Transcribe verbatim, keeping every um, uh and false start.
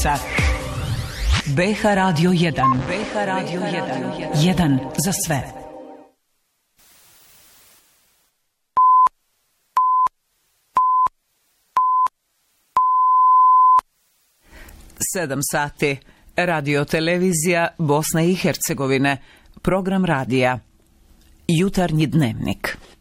Mitrovica. B H Radio jedan. B H Radio jedan. jedan za sve. Sedam sati. Radio televizija Bosne i Hercegovine. Program radija. Jutarnji dnevnik.